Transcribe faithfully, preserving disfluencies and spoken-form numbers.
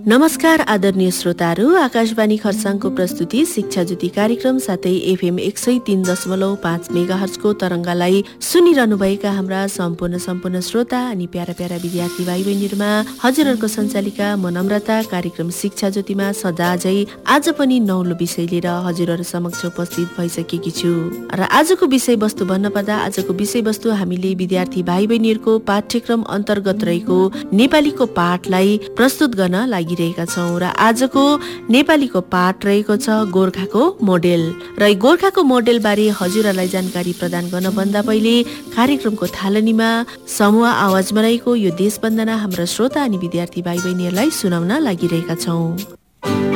नमस्कार आदरणीय श्रोताहरू, आकाशवाणी खरसाङको प्रस्तुति शिक्षा ज्योति कार्यक्रम साथै एफएम एक सय तीन दशमलव पाँच मेगाहर्जको तरङ्गलाई सुनिरहनुभएका हाम्रा सम्पूर्ण सम्पूर्ण श्रोता अनि प्यारा प्यारा विद्यार्थी भाइ बहिनीहरूमा हजुरहरूको सञ्चालिका म नम्रता कार्यक्रम शिक्षा ज्योतिमा सदाझै आज पनि नौलो विषय लिएर हजुरहरू समक्ष उपस्थित भइसकेकी छु। र आजको विषयवस्तु भन्न पर्दा आजको विषयवस्तु हामीले विद्यार्थी भाइ बहिनीहरूको पाठ्यक्रम अन्तर्गत रहेको नेपालीको पाठलाई प्रस्तुत गर्न लागि रहेका छौं। र आजको नेपालीको पाठ रहेको छ गोर्खाको मोडेल। र गोर्खाको मोडेल बारे हजुरहरूलाई जानकारी प्रदान गर्न भन्दा पहिले कार्यक्रमको थालनीमा समूह आवाजमा रहेको यो देश वन्दना हाम्रा श्रोता अनि विद्यार्थी भाइ बहिनीहरूलाई सुनाउन लागिरहेका छौं।